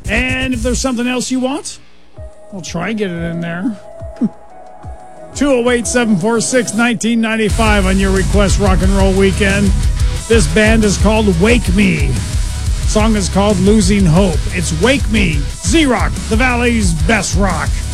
And if there's something else you want, we'll try and get it in there. 208-746-1995 on your request rock and roll weekend. This band is called Wake Me. The song is called Losing Hope. It's Wake Me, Z-Rock, the Valley's best rock.